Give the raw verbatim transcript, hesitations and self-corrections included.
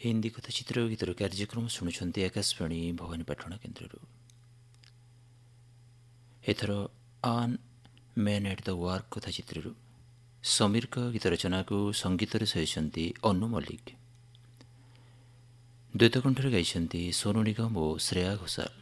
ହିନ୍ଦୀ କଥାଚିତ୍ର ଗୀତର କାର୍ଯ୍ୟକ୍ରମ ଶୁଣୁଛନ୍ତି ଆକାଶବାଣୀ ଭବାନୀପାଟଣା କେନ୍ଦ୍ରରୁ। ଏଥର ଆନ୍ ମେନ୍ ଏଟ୍ ଦ ୱାର୍କ କଥାଚିତ୍ରରୁ ସମୀରଙ୍କ ଗୀତ ରଚନାକୁ ସଙ୍ଗୀତରେ ସହିଛନ୍ତି ଅନୁ ମଲ୍ଲିକ। ଦ୍ୱୈତ କଣ୍ଠରେ ଗାଇଛନ୍ତି ସୋନୁ ନିଗମ ଓ ଶ୍ରେୟା ଘୋଷାଲ।